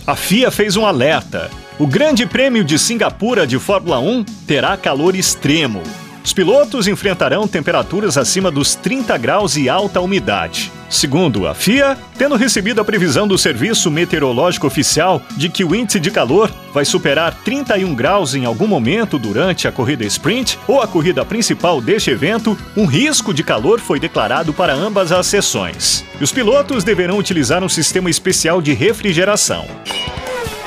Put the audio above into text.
A FIA fez um alerta. O Grande Prêmio de Singapura de Fórmula 1 terá calor extremo. Os pilotos enfrentarão temperaturas acima dos 30 graus e alta umidade. Segundo a FIA, tendo recebido a previsão do Serviço Meteorológico Oficial de que o índice de calor vai superar 31 graus em algum momento durante a corrida sprint ou a corrida principal deste evento, um risco de calor foi declarado para ambas as sessões. E os pilotos deverão utilizar um sistema especial de refrigeração.